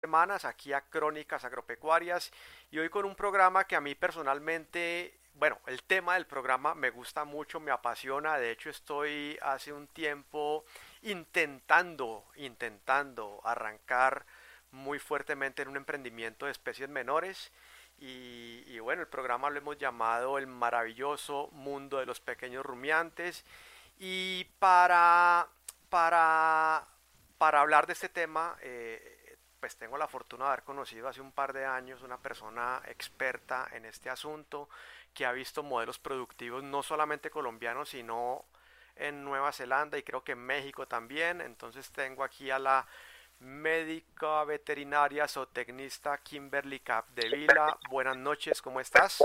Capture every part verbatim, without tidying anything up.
Semanas aquí a Crónicas Agropecuarias y hoy con un programa que a mí personalmente, bueno, el tema del programa me gusta mucho, me apasiona, de hecho estoy hace un tiempo intentando, intentando arrancar muy fuertemente en un emprendimiento de especies menores y, y bueno, el programa lo hemos llamado El maravilloso mundo de los pequeños rumiantes y para, para, para hablar de este tema, eh, pues tengo la fortuna de haber conocido hace un par de años una persona experta en este asunto que ha visto modelos productivos no solamente colombianos, sino en Nueva Zelanda y creo que en México también. Entonces tengo aquí a la médica veterinaria zootecnista Kimberly Capdevila. Buenas noches, ¿cómo estás?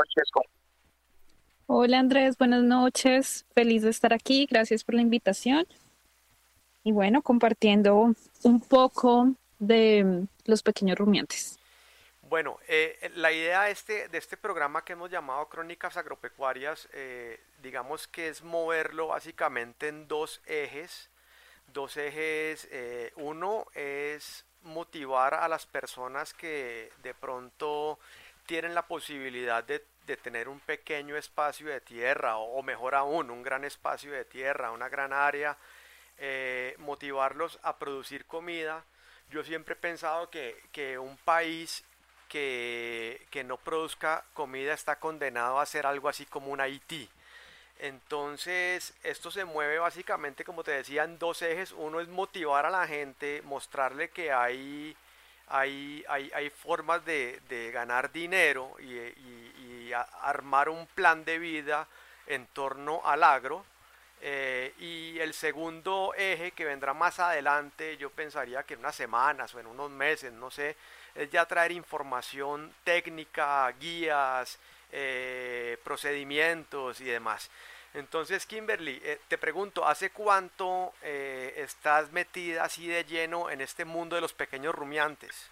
Hola Andrés, buenas noches. Feliz de estar aquí. Gracias por la invitación. Y bueno, compartiendo un poco de mm, los pequeños rumiantes. Bueno, eh, la idea de este, de este programa que hemos llamado Crónicas Agropecuarias, eh, digamos que es moverlo básicamente en dos ejes. Dos ejes, eh, uno es motivar a las personas que de pronto tienen la posibilidad de, de tener un pequeño espacio de tierra o, o mejor aún, un gran espacio de tierra, una gran área, eh, motivarlos a producir comida. Yo siempre he pensado que, que un país que, que no produzca comida está condenado a ser algo así como un Haití. Entonces, esto se mueve básicamente, como te decía, en dos ejes. Uno es motivar a la gente, mostrarle que hay, hay, hay, hay formas de, de ganar dinero y, y- y a- armar un plan de vida en torno al agro. Eh, y el segundo eje que vendrá más adelante, yo pensaría que en unas semanas o en unos meses, no sé, es ya traer información técnica, guías, eh, procedimientos y demás. Entonces, Kimberly, eh, te pregunto, ¿hace cuánto eh, estás metida así de lleno en este mundo de los pequeños rumiantes?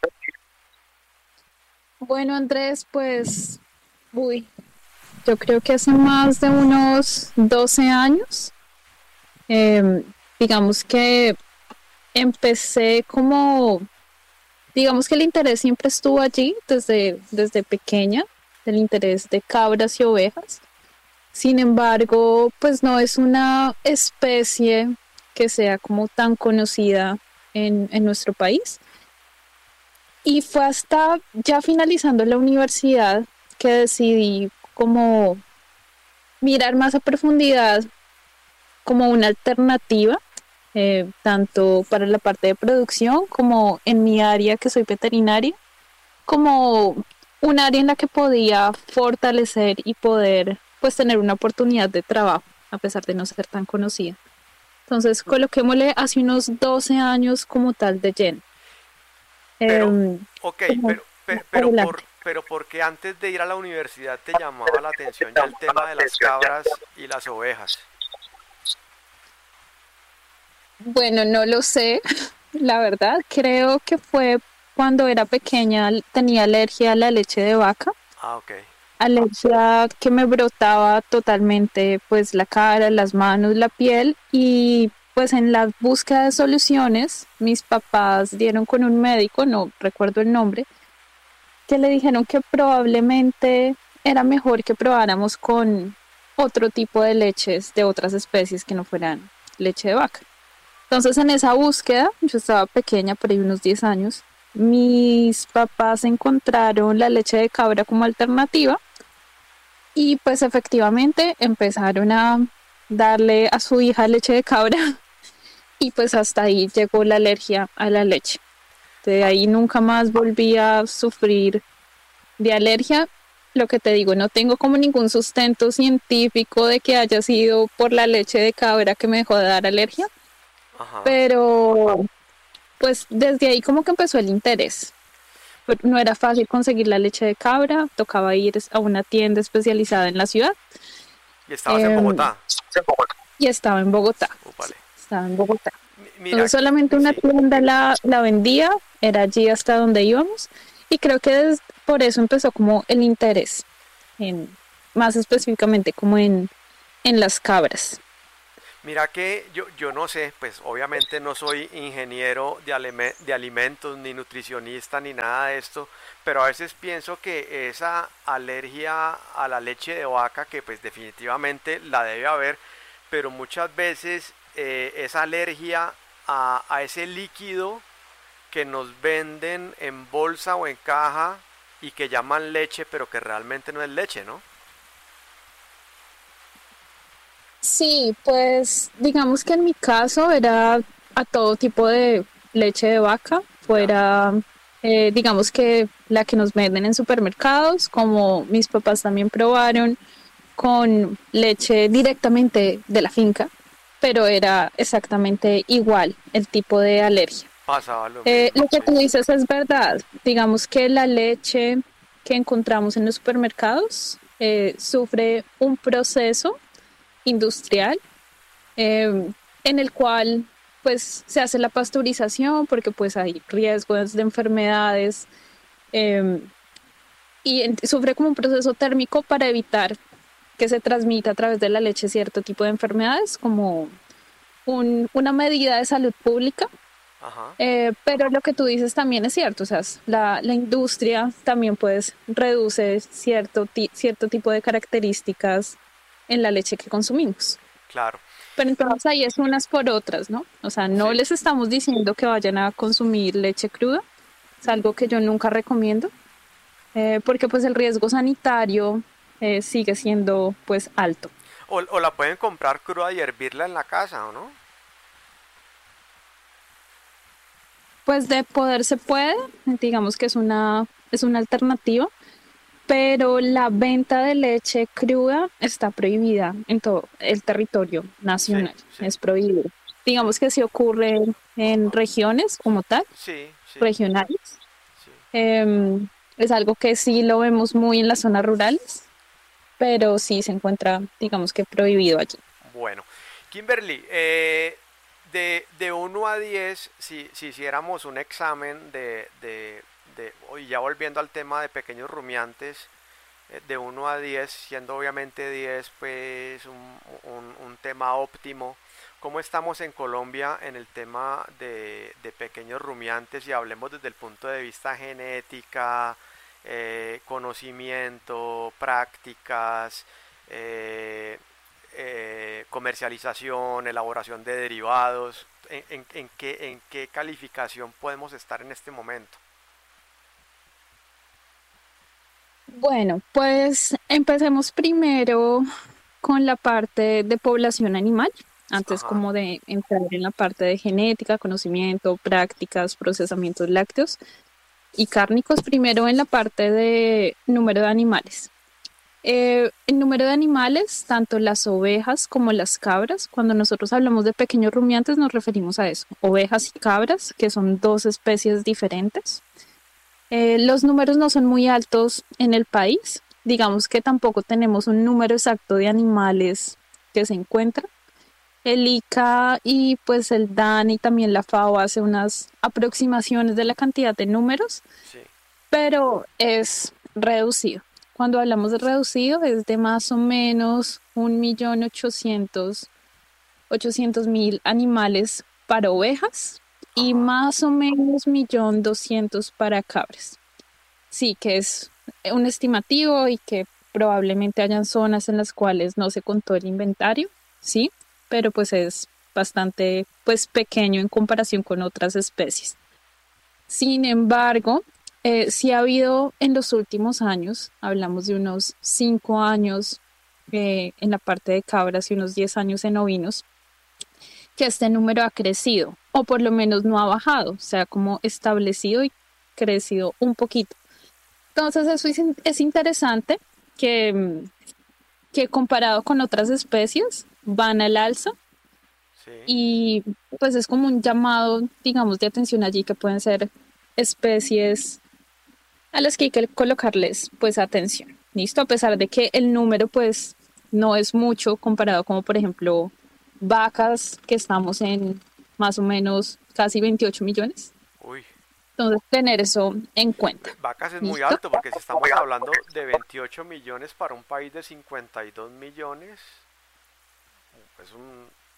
Bueno, Andrés, pues, uy, yo creo que hace más de unos doce años, em, digamos que empecé como, digamos que el interés siempre estuvo allí desde, desde pequeña, el interés de cabras y ovejas. Sin embargo, pues no es una especie que sea como tan conocida en, en nuestro país. Y fue hasta ya finalizando la universidad que decidí como mirar más a profundidad como una alternativa, eh, tanto para la parte de producción como en mi área que soy veterinaria, como un área en la que podía fortalecer y poder pues tener una oportunidad de trabajo a pesar de no ser tan conocida. Entonces, coloquémosle hace unos doce años como tal de lleno. Pero, Eh, ok, como, pero, pero, pero adelante. por, pero porque antes de ir a la universidad te llamaba la atención ya el tema de las cabras y las ovejas. Bueno, no lo sé, la verdad. Creo que fue cuando era pequeña, tenía alergia a la leche de vaca, Ah, ok. alergia que me brotaba totalmente, pues la cara, las manos, la piel y pues en la búsqueda de soluciones, mis papás dieron con un médico, no recuerdo el nombre, que le dijeron que probablemente era mejor que probáramos con otro tipo de leches de otras especies que no fueran leche de vaca. Entonces en esa búsqueda, yo estaba pequeña, por ahí unos diez años, mis papás encontraron la leche de cabra como alternativa y pues efectivamente empezaron a darle a su hija leche de cabra y pues hasta ahí llegó la alergia a la leche. De Ah, ahí nunca más volví a sufrir de alergia. Lo que te digo, no tengo como ningún sustento científico de que haya sido por la leche de cabra que me dejó de dar alergia, ajá. pero pues desde ahí como que empezó el interés. Pero no era fácil conseguir la leche de cabra, tocaba ir a una tienda especializada en la ciudad, Y estabas en eh, Bogotá. y estaba en Bogotá. Úpale. Estaba en Bogotá. Mi- Mira, Entonces que- solamente una sí. tienda la, la vendía, era allí hasta donde íbamos y creo que des- por eso empezó como el interés, en, más específicamente como en, en las cabras. Mira que yo, yo no sé, pues obviamente no soy ingeniero de, alime- de alimentos, ni nutricionista, ni nada de esto, pero a veces pienso que esa alergia a la leche de vaca, que pues definitivamente la debe haber, pero muchas veces eh, esa alergia a, a ese líquido que nos venden en bolsa o en caja y que llaman leche, pero que realmente no es leche, ¿no? Sí, pues digamos que en mi caso era a todo tipo de leche de vaca, Ya. fuera, eh, digamos que la que nos venden en supermercados, como mis papás también probaron, con leche directamente de la finca, pero era exactamente igual el tipo de alergia. Pasaba lo Eh, mismo, lo que sí. tú dices es verdad. Digamos que la leche que encontramos en los supermercados eh, sufre un proceso industrial eh, en el cual pues se hace la pasteurización porque pues hay riesgos de enfermedades eh, y en- sufre como un proceso térmico para evitar que se transmita a través de la leche cierto tipo de enfermedades como un- una medida de salud pública. Ajá. Eh, pero lo que tú dices también es cierto, o sea, la, la industria también pues reduce cierto, ti- cierto tipo de características en la leche que consumimos. Claro. Pero entonces ahí es unas por otras, ¿no? O sea, no Sí. les estamos diciendo que vayan a consumir leche cruda, es algo que yo nunca recomiendo, eh, porque pues el riesgo sanitario eh, sigue siendo pues alto. O, o la pueden comprar cruda y hervirla en la casa, ¿o no? Pues de poder se puede, digamos que es una, es una alternativa, pero la venta de leche cruda está prohibida en todo el territorio Sí, nacional, sí, es prohibido. sí. Digamos que sí ocurre en regiones como tal, Sí, sí, regionales. sí. Eh, es algo que sí lo vemos muy en las zonas rurales, pero sí se encuentra, digamos que prohibido allí. Bueno, Kimberly, eh, de, de uno a diez, si, si hiciéramos un examen de, de, de, y ya volviendo al tema de pequeños rumiantes, eh, de uno a diez, siendo obviamente diez pues un, un, un tema óptimo, ¿cómo estamos en Colombia en el tema de, de pequeños rumiantes? Y hablemos desde el punto de vista genética, eh, conocimiento, prácticas, eh, eh, comercialización, elaboración de derivados, ¿en, en, en qué, ¿en qué calificación podemos estar en este momento? Bueno, pues empecemos primero con la parte de población animal, antes Ajá, como de entrar en la parte de genética, conocimiento, prácticas, procesamientos lácteos y cárnicos, primero en la parte de número de animales. Eh, el número de animales, tanto las ovejas como las cabras, cuando nosotros hablamos de pequeños rumiantes nos referimos a eso, ovejas y cabras, que son dos especies diferentes. Eh, los números no son muy altos en el país, digamos que tampoco tenemos un número exacto de animales que se encuentran. El I C A y pues el D A N y también la FAO hace unas aproximaciones de la cantidad de números, sí, pero es reducido. Cuando hablamos de reducido es de más o menos un millón ochocientos ochocientos mil animales para ovejas y ajá. más o menos millón doscientos para cabras. Sí, que es un estimativo y que probablemente hayan zonas en las cuales no se contó el inventario, sí, pero pues es bastante pues pequeño en comparación con otras especies. Sin embargo, eh, sí ha habido en los últimos años, hablamos de unos cinco años eh, en la parte de cabras y unos diez años en ovinos, que este número ha crecido, o por lo menos no ha bajado, o sea, como establecido y crecido un poquito. Entonces, eso es, es interesante que, mm, que comparado con otras especies van al alza Sí. y pues es como un llamado, digamos, de atención allí que pueden ser especies a las que hay que colocarles pues atención. Listo, a pesar de que el número pues no es mucho comparado como por ejemplo vacas que estamos en más o menos casi veintiocho millones. Uy, Entonces, tener eso en cuenta. vacas es muy ¿Listo? alto porque si estamos hablando de veintiocho millones para un país de cincuenta y dos millones, es un,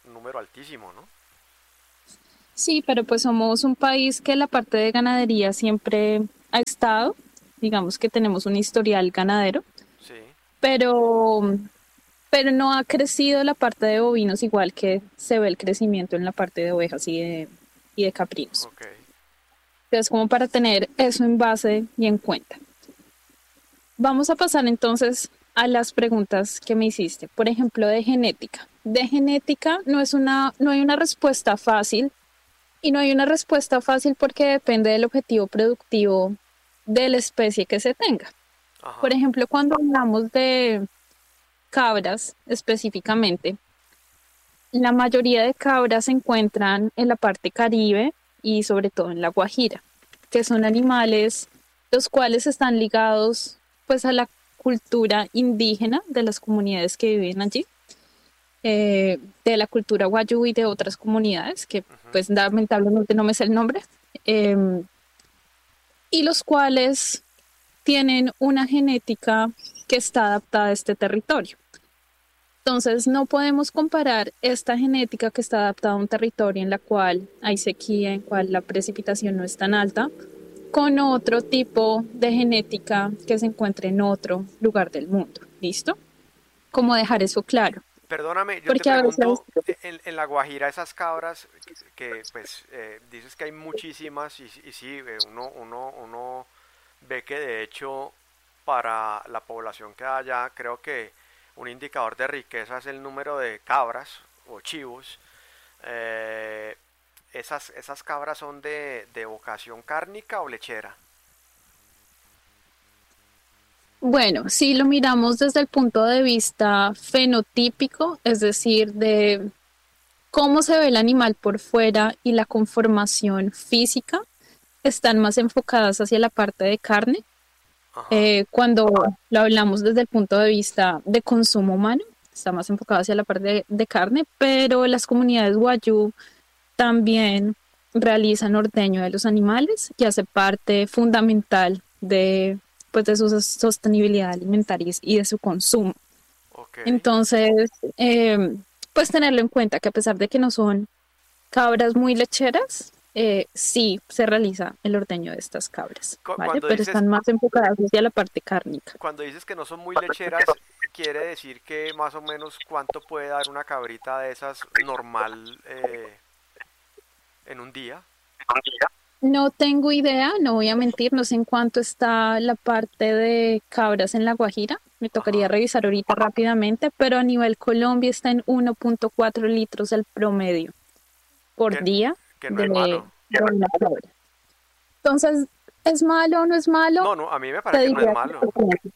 un número altísimo, ¿no? Sí, pero pues somos un país que la parte de ganadería siempre ha estado, digamos que tenemos un historial ganadero, Sí, pero, pero no ha crecido la parte de bovinos igual que se ve el crecimiento en la parte de ovejas y de, y de caprinos. ok. Entonces, como para tener eso en base y en cuenta. Vamos a pasar entonces a las preguntas que me hiciste. Por ejemplo, de genética. De genética no es una, no hay una respuesta fácil y no hay una respuesta fácil porque depende del objetivo productivo de la especie que se tenga. Por Ajá, ejemplo, cuando hablamos de cabras específicamente, la mayoría de cabras se encuentran en la parte Caribe y sobre todo en la Guajira, que son animales los cuales están ligados pues a la cultura indígena de las comunidades que viven allí, eh, de la cultura guayú y de otras comunidades que ujú, pues lamentablemente no me sé el nombre, eh, y los cuales tienen una genética que está adaptada a este territorio. Entonces, no podemos comparar esta genética que está adaptada a un territorio en la cual hay sequía, en cual la precipitación no es tan alta, con otro tipo de genética que se encuentre en otro lugar del mundo. ¿Listo? Como dejar eso claro. perdóname, yo te Porque a veces, pregunto, e- en, en La Guajira esas cabras, que, que, pues eh, dices que hay muchísimas y, y sí, eh, uno, uno, uno ve que de hecho para la población que hay allá, creo que un indicador de riqueza es el número de cabras o chivos. Eh, esas, esas cabras son de, de vocación cárnica o lechera. bueno, si lo miramos desde el punto de vista fenotípico, es decir, de cómo se ve el animal por fuera y la conformación física, están más enfocadas hacia la parte de carne. Ajá. Eh, cuando lo hablamos desde el punto de vista de consumo humano, está más enfocado hacia la parte de, de carne, pero las comunidades Wayuu también realizan ordeño de los animales y hace parte fundamental de, pues, de su sostenibilidad alimentaria y de su consumo. Ok. Entonces, eh, pues tenerlo en cuenta que a pesar de que no son cabras muy lecheras, eh, sí se realiza el ordeño de estas cabras, Cu- ¿vale? Cuando Pero dices, están más enfocadas hacia la parte cárnica. cuando dices que no son muy lecheras, quiere decir que más o menos cuánto puede dar una cabrita de esas normal eh, en un día. No tengo idea, no voy a mentir, no sé en cuánto está la parte de cabras en La Guajira. Me tocaría Ajá. revisar ahorita rápidamente, pero a nivel Colombia está en uno punto cuatro litros el promedio por Que, día que no de, es malo. de una cabra. Entonces, ¿es malo o no es malo? No, no, a mí me Te parece que no es diría malo. que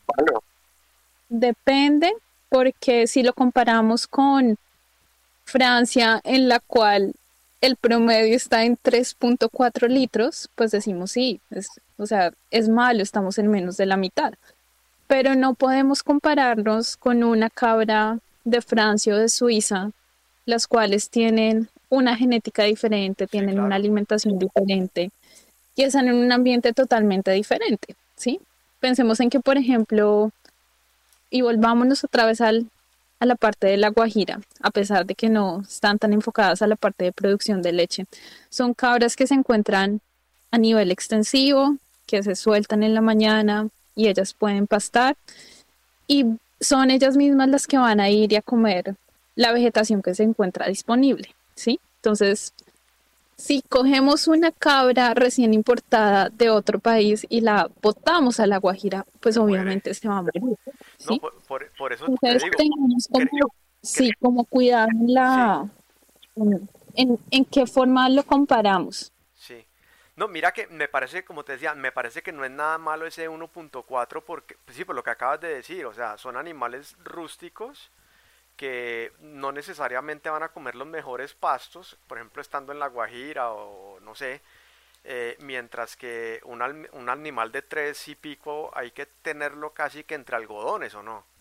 depende, porque si lo comparamos con Francia, en la cual el promedio está en tres punto cuatro litros, pues decimos sí, es, o sea, es malo, estamos en menos de la mitad. Pero no podemos compararnos con una cabra de Francia o de Suiza, las cuales tienen una genética diferente, Sí, tienen una claro. alimentación diferente y están en un ambiente totalmente diferente, ¿sí? Pensemos en que, por ejemplo, y volvámonos otra vez al, a la parte de la Guajira, a pesar de que no están tan enfocadas a la parte de producción de leche. Son cabras que se encuentran a nivel extensivo, que se sueltan en la mañana y ellas pueden pastar y son ellas mismas las que van a ir y a comer la vegetación que se encuentra disponible, ¿sí? Entonces, si cogemos una cabra recién importada de otro país y la botamos a la Guajira, pues Se muere. obviamente se va a morir, No, ¿sí? por, por- por eso te Entonces digo. tenemos cre- como, sí, cre- como cuidar en sí, la, en, en qué forma lo comparamos. sí. No, mira que me parece, como te decía, me parece que no es nada malo ese uno punto cuatro porque, pues sí, por lo que acabas de decir, o sea, son animales rústicos que no necesariamente van a comer los mejores pastos, por ejemplo, estando en la Guajira o no sé, eh, mientras que un, al- un animal de tres y pico hay que tenerlo casi que entre algodones, ¿o no?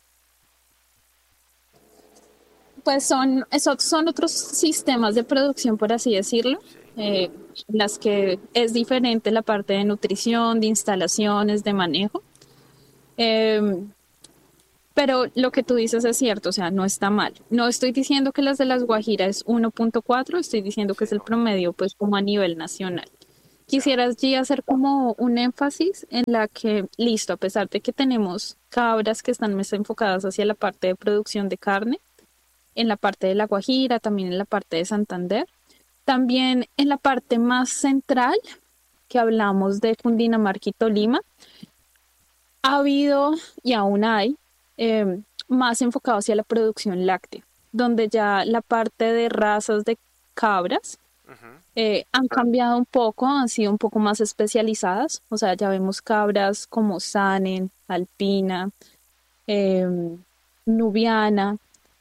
Pues son, esos son otros sistemas de producción, por así decirlo, Sí, eh, las que es diferente la parte de nutrición, de instalaciones, de manejo. Eh, Pero lo que tú dices es cierto, o sea, no está mal. No estoy diciendo que las de las Guajira es uno punto cuatro, estoy diciendo que Sí, es el no, promedio, pues como a nivel nacional. ya. Quisiera allí hacer como un énfasis en la que, listo, a pesar de que tenemos cabras que están más enfocadas hacia la parte de producción de carne, en la parte de La Guajira, también en la parte de Santander, también en la parte más central, que hablamos de Cundinamarca y Tolima, ha habido y aún hay eh, más enfocado hacia la producción láctea, donde ya la parte de razas de cabras Ujú. eh, han cambiado un poco, han sido un poco más especializadas. O sea, ya vemos cabras como Sanen, Alpina, eh, Nubiana,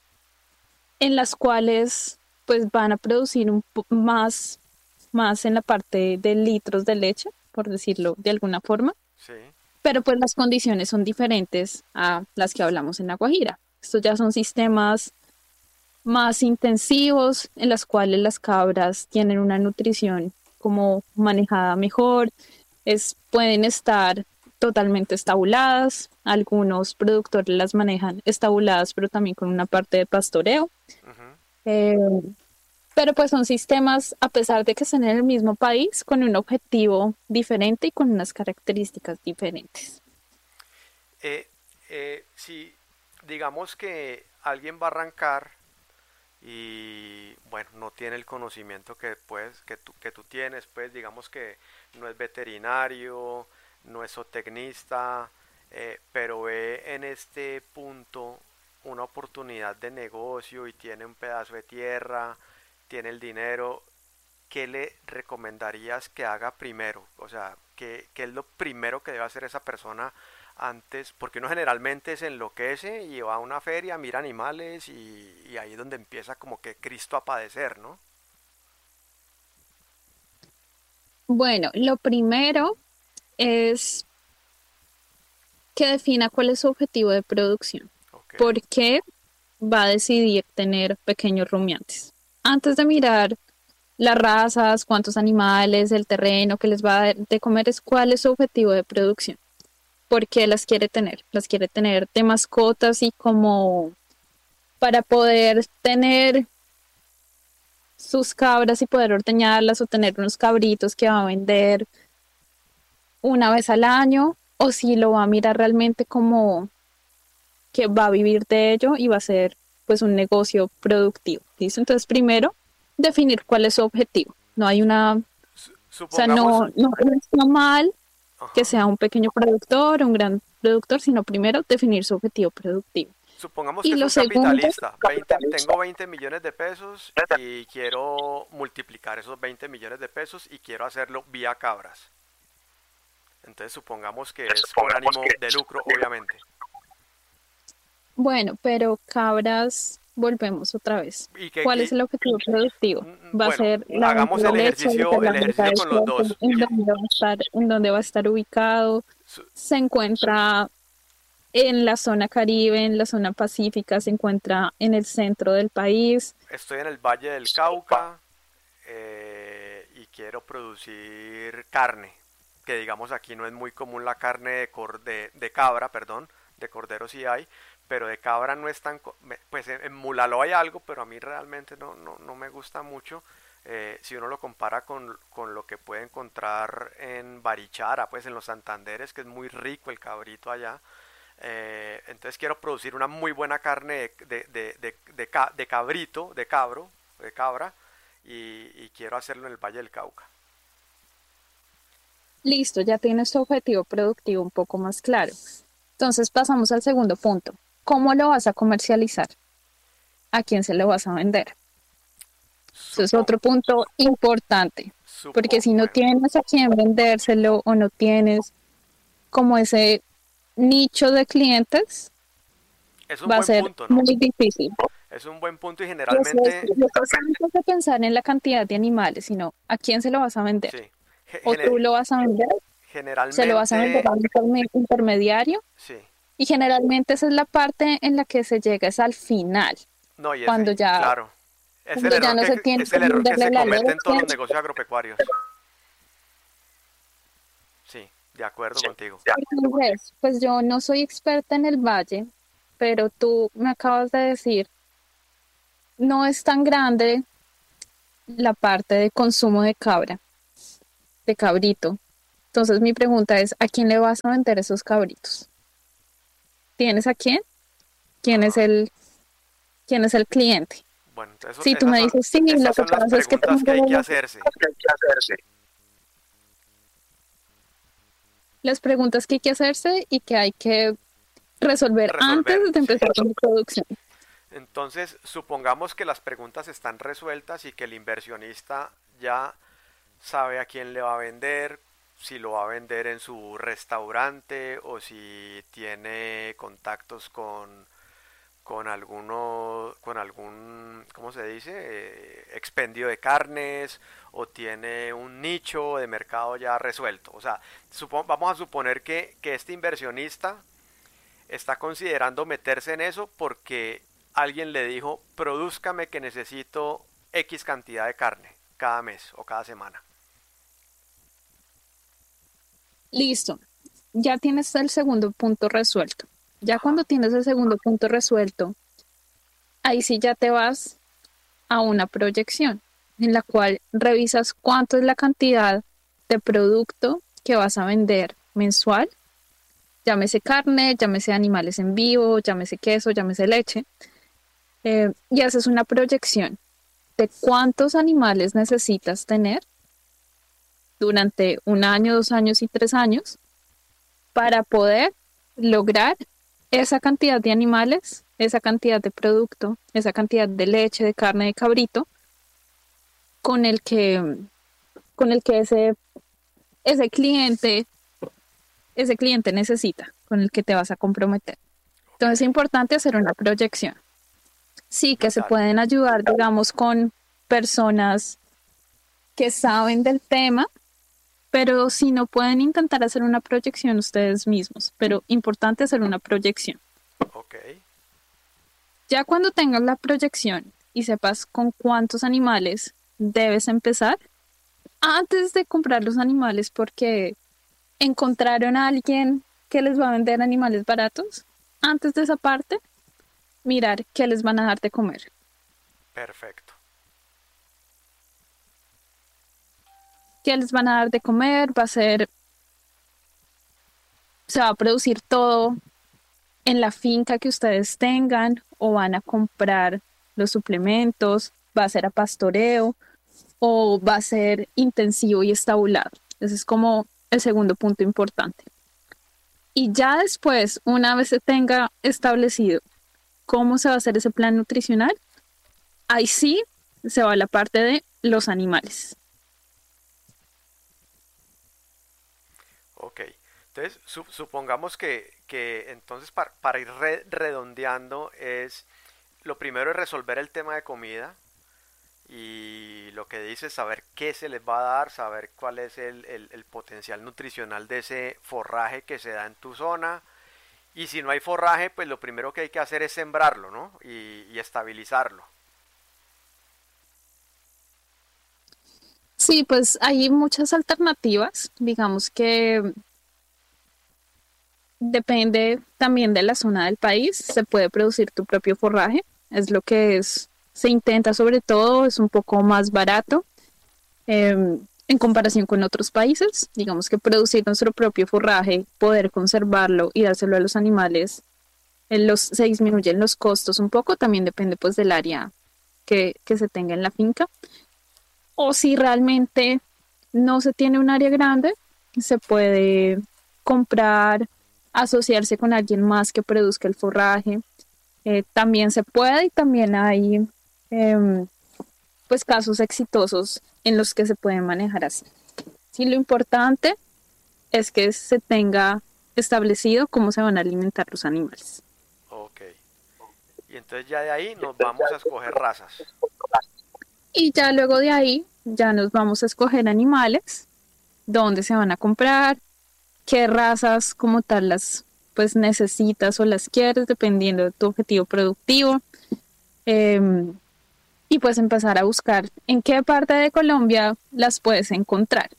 en las cuales pues van a producir un po- más, más en la parte de litros de leche, por decirlo de alguna forma, Sí, pero pues las condiciones son diferentes a las que hablamos en La Guajira. Estos ya son sistemas más intensivos en las cuales las cabras tienen una nutrición como manejada mejor, es, pueden estar totalmente estabuladas, algunos productores las manejan estabuladas pero también con una parte de pastoreo. ujú. Eh, pero pues son sistemas, a pesar de que están en el mismo país, con un objetivo diferente y con unas características diferentes. Eh, eh, si digamos que alguien va a arrancar y bueno, no tiene el conocimiento que puedes, que tú, que tú tienes, pues digamos que no es veterinario, no es zootecnista, eh, pero ve en este punto una oportunidad de negocio y tiene un pedazo de tierra, tiene el dinero. ¿Qué le recomendarías que haga primero? O sea, ¿qué, qué es lo primero que debe hacer esa persona antes? Porque uno generalmente se enloquece y va a una feria, mira animales y, y ahí es donde empieza como que Cristo a padecer, ¿no? Bueno, lo primero es que defina cuál es su objetivo de producción. Ok. ¿Por qué va a decidir tener pequeños rumiantes? Antes de mirar las razas, cuántos animales, el terreno que les va a dar de comer, es cuál es su objetivo de producción. ¿Por qué las quiere tener? Las quiere tener de mascotas y como para poder tener sus cabras y poder ordeñarlas o tener unos cabritos que va a vender una vez al año, o si lo va a mirar realmente como que va a vivir de ello y va a ser pues un negocio productivo. ¿Listo? Entonces, primero, definir cuál es su objetivo. No hay una, o Su- sea, supongamos, no, no no está mal que ajá, sea un pequeño productor, un gran productor, sino primero definir su objetivo productivo. supongamos que Y es lo un segundo, capitalista, veinte, tengo veinte millones de pesos y quiero multiplicar esos veinte millones de pesos y quiero hacerlo vía cabras. Entonces supongamos que es con ánimo de lucro, obviamente. bueno, pero cabras, volvemos otra vez. Y que, ¿Cuál es y, el objetivo productivo? mm, Va a bueno, ser la venta hagamos de el leche, va a ser ejercicio, la el venta ejercicio de con los queso, dos. en Que, dónde va a estar, en dónde va a estar ubicado. su- Se encuentra en la zona Caribe, en la zona Pacífica, se encuentra en el centro del país. Estoy en el Valle del Cauca eh, y quiero producir carne, que digamos aquí no es muy común la carne de, cor- de, de cabra, perdón, de cordero sí hay, pero de cabra no es tan, co- me- pues en, en Mulalo hay algo, pero a mí realmente no, no, no me gusta mucho. Eh, si uno lo compara con, con lo que puede encontrar en Barichara, pues en los Santanderes, que es muy rico el cabrito allá. Eh, entonces quiero producir una muy buena carne de, de, de, de, de ca- de cabrito, de cabro, de cabra, y, y quiero hacerlo en el Valle del Cauca. Listo, ya tienes tu objetivo productivo un poco más claro. Entonces pasamos al segundo punto. ¿Cómo lo vas a comercializar? ¿A quién se lo vas a vender? Eso es Supo, otro punto importante, porque supo, si no bueno, tienes a quién vendérselo o no tienes como ese nicho de clientes, es un va a buen ser punto, ¿no? muy difícil. Es un buen punto y Entonces, generalmente, no solamente pensar en la cantidad de animales, sino a quién se lo vas a vender. sí, ge- O tú gene- lo vas a vender, se lo vas a vender generalmente, a un interme- intermediario, sí, y generalmente esa es la parte en la que se llega es al final, no, y cuando ese, ya, claro, es el cuando ya error no se que, tiene es que el error que venderle se la comete en todos los leche. negocios agropecuarios. Sí, de acuerdo contigo. Entonces, pues yo no soy experta en el valle, pero tú me acabas de decir, no es tan grande la parte de consumo de cabra, de cabrito. Entonces mi pregunta es, ¿a quién le vas a vender esos cabritos? ¿Tienes a quién? ¿Quién es Ah, el, quién es el cliente? bueno, entonces eso- Si tú esas me son, dices, sí, lo esas que son las pasa es que preguntas que hay que tengo hacerse. las preguntas que hay que hacerse y que hay que resolver antes Resolver, de sí. empezar con la producción. Entonces, supongamos que las preguntas están resueltas y que el inversionista ya sabe a quién le va a vender, si lo va a vender en su restaurante o si tiene contactos con, con alguno, con algún, ¿cómo se dice? Eh, expendio de carnes o tiene un nicho de mercado ya resuelto. O sea, supo- vamos a suponer que, que este inversionista está considerando meterse en eso porque alguien le dijo, produzcame que necesito X cantidad de carne cada mes o cada semana. Listo, ya tienes el segundo punto resuelto. Ya cuando Ajá, tienes el segundo punto resuelto, ahí sí ya te vas a una proyección en la cual revisas cuánto es la cantidad de producto que vas a vender mensual, llámese carne, llámese animales en vivo, llámese queso, llámese leche, eh, y haces una proyección de cuántos animales necesitas tener durante un año, dos años y tres años para poder lograr esa cantidad de animales, esa cantidad de producto, esa cantidad de leche, de carne de cabrito, con el que, con el que ese, ese cliente, ese cliente necesita, con el que te vas a comprometer. ok, Entonces es importante hacer una proyección. Sí, que se brutal. pueden ayudar, digamos, con personas que saben del tema, pero si no pueden intentar hacer una proyección ustedes mismos, pero importante hacer una proyección. Ok, Ya cuando tengas la proyección y sepas con cuántos animales debes empezar, antes de comprar los animales porque encontraron a alguien que les va a vender animales baratos, antes de esa parte, mirar qué les van a dar de comer. perfecto. ¿Qué les van a dar de comer? Va a ser, se va a producir todo en la finca que ustedes tengan o van a comprar los suplementos, va a ser a pastoreo o va a ser intensivo y estabulado. Ese es como el segundo punto importante. Y ya después, una vez se tenga establecido cómo se va a hacer ese plan nutricional, ahí sí se va a la parte de los animales. Ok, entonces su- supongamos que, que entonces par- para ir re- redondeando es, lo primero es resolver el tema de comida y lo que dice es saber qué se les va a dar, saber cuál es el, el- el potencial nutricional de ese forraje que se da en tu zona y si no hay forraje pues lo primero que hay que hacer es sembrarlo, ¿no? Y, y estabilizarlo. Sí, pues hay muchas alternativas. Digamos que depende también de la zona del país. Se puede producir tu propio forraje. Es lo que es, se intenta sobre todo, es un poco más barato eh, en comparación con otros países. Digamos que producir nuestro propio forraje, poder conservarlo y dárselo a los animales, en los, se disminuyen los costos un poco. También depende pues del área que, que se tenga en la finca. O si realmente no se tiene un área grande, se puede comprar, asociarse con alguien más que produzca el forraje. Eh, también se puede y también hay eh, pues casos exitosos en los que se puede manejar así. Sí, lo importante es que se tenga establecido cómo se van a alimentar los animales. Ok, y entonces ya de ahí nos vamos a escoger razas. Y ya luego de ahí, ya nos vamos a escoger animales, dónde se van a comprar, qué razas como tal las pues necesitas o las quieres dependiendo de tu objetivo productivo. Eh, y pues empezar a buscar en qué parte de Colombia las puedes encontrar.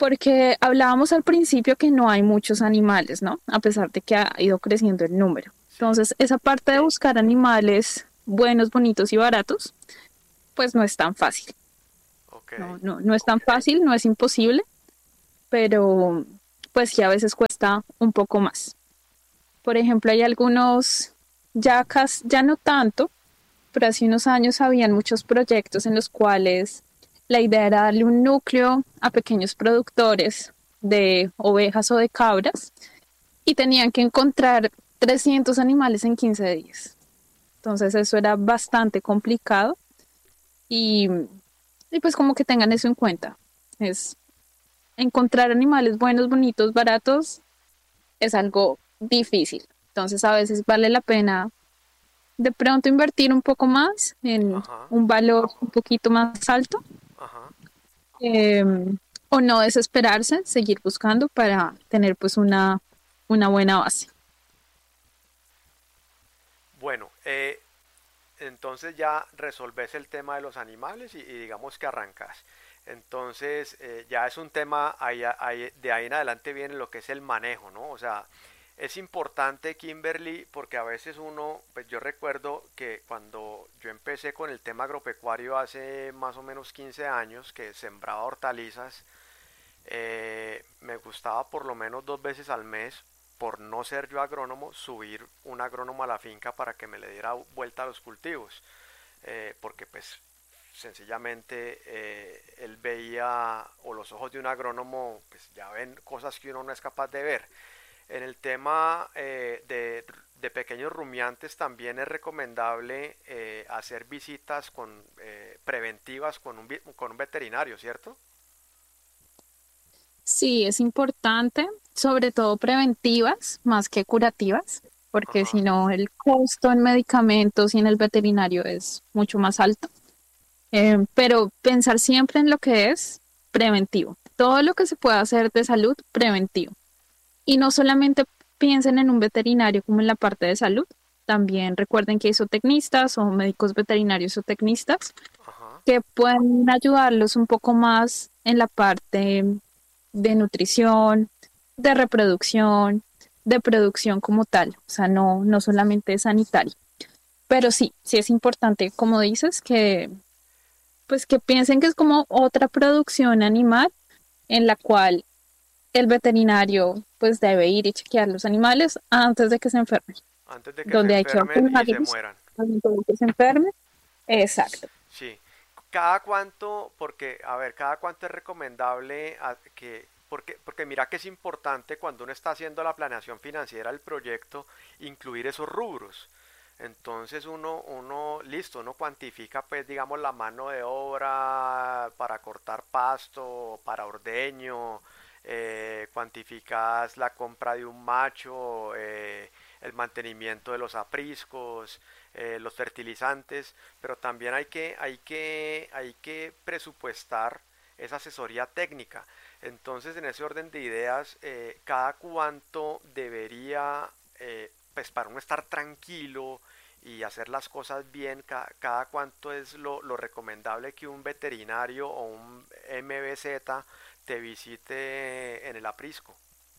Porque hablábamos al principio que no hay muchos animales, ¿no? A pesar de que ha ido creciendo el número. sí, Entonces, esa parte de buscar animales buenos, bonitos y baratos, pues no es tan fácil. ok, No, no, no es tan fácil, no es imposible, pero pues sí a veces cuesta un poco más. Por ejemplo, hay algunos, ya, cas- ya no tanto, pero hace unos años habían muchos proyectos en los cuales la idea era darle un núcleo a pequeños productores de ovejas o de cabras y tenían que encontrar trescientos animales en quince días. Entonces eso era bastante complicado y, y pues como que tengan eso en cuenta. Es encontrar animales buenos, bonitos, baratos es algo difícil. Entonces a veces vale la pena de pronto invertir un poco más en ajá, un valor un poquito más alto, ajá. eh, o no desesperarse, seguir buscando para tener pues una, una buena base. Bueno, eh, entonces ya resolves el tema de los animales y, y digamos que arrancas. Entonces eh, ya es un tema, ahí, ahí- de ahí en adelante viene lo que es el manejo, ¿no? O sea, es importante, Kimberly, porque a veces uno, pues yo recuerdo que cuando yo empecé con el tema agropecuario hace más o menos quince años, que sembraba hortalizas, eh, me gustaba por lo menos dos veces al mes, por no ser yo agrónomo, subir un agrónomo a la finca para que me le diera vuelta a los cultivos, eh, porque pues sencillamente eh, él veía, o los ojos de un agrónomo pues ya ven cosas que uno no es capaz de ver. En el tema eh, de, de pequeños rumiantes también es recomendable eh, hacer visitas con, eh, preventivas con un, con un veterinario, ¿cierto? Sí, es importante, sobre todo preventivas más que curativas, porque si Ajá. no el costo en medicamentos y en el veterinario es mucho más alto. Eh, pero pensar siempre en lo que es preventivo. Todo lo que se pueda hacer de salud, preventivo. Y no solamente piensen en un veterinario como en la parte de salud, también recuerden que hay zootecnistas o médicos veterinarios o tecnistas Ajá. que pueden ayudarlos un poco más en la parte de nutrición, de reproducción, de producción como tal, o sea, no, no solamente sanitario. Pero sí, sí es importante, como dices, que pues que piensen que es como otra producción animal en la cual el veterinario pues debe ir y chequear los animales antes de que se enfermen, Antes de que se donde hay que enfermen y se vacunarlos mueran. antes de que se enfermen. Exacto. Sí. Cada cuánto, porque, a ver, cada cuánto es recomendable a- que, porque, porque mira que es importante cuando uno está haciendo la planeación financiera del proyecto, incluir esos rubros. Entonces uno, uno, listo, uno cuantifica pues digamos la mano de obra para cortar pasto, para ordeño, eh, cuantificas la compra de un macho, eh, el mantenimiento de los apriscos, eh, los fertilizantes, pero también hay que, hay que, hay que presupuestar esa asesoría técnica. Entonces, en ese orden de ideas, eh, cada cuánto debería, eh, pues para uno estar tranquilo y hacer las cosas bien, ca- cada cuánto es lo, lo recomendable que un veterinario o un M B Z te visite en el aprisco.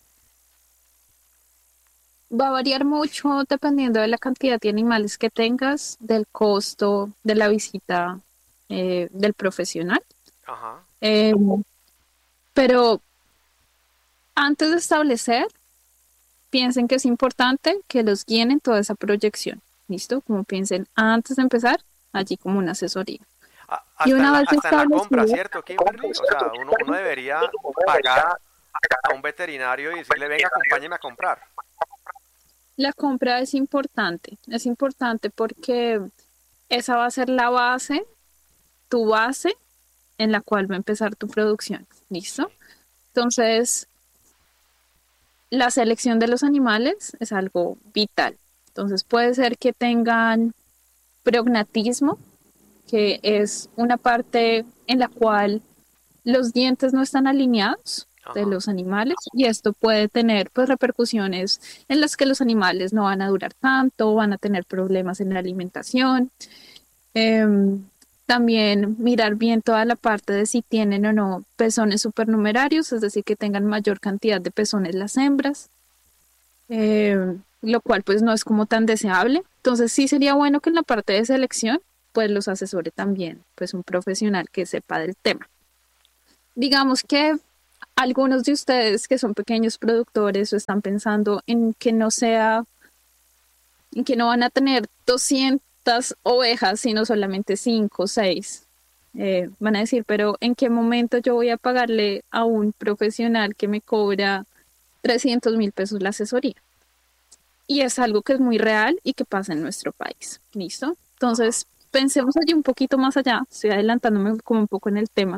Va a variar mucho dependiendo de la cantidad de animales que tengas, del costo de la visita eh, del profesional. Ajá, Eh, pero antes de establecer, piensen que es importante que los guíen en toda esa proyección. ¿Listo? Como piensen antes de empezar, allí como una asesoría. A- Y hasta en una la, vez hasta en la compra, establecido, ¿cierto, Kimberly? O sea, uno, uno debería pagar a un veterinario y decirle, venga, acompáñeme a comprar. la compra es importante. Es importante porque esa va a ser la base, tu base en la cual va a empezar tu producción. ¿Listo? Sí, Entonces, la selección de los animales es algo vital. Entonces, puede ser que tengan prognatismo, que es una parte en la cual los dientes no están alineados de ajá, los animales y esto puede tener pues repercusiones en las que los animales no van a durar tanto, van a tener problemas en la alimentación. Em, También mirar bien toda la parte de si tienen o no pezones supernumerarios, es decir, que tengan mayor cantidad de pezones las hembras. Em, lo cual pues no es como tan deseable. Entonces sí sería bueno que en la parte de selección pues los asesore también pues un profesional que sepa del tema. Digamos que algunos de ustedes que son pequeños productores o están pensando en que no sea, en que no van a tener doscientas ovejas, sino solamente cinco o seis. Eh, van a decir, pero ¿en qué momento yo voy a pagarle a un profesional que me cobra trescientos mil pesos la asesoría? Y es algo que es muy real y que pasa en nuestro país. ¿Listo? Ajá. Entonces, pensemos allí un poquito más allá. Estoy adelantándome como un poco en el tema,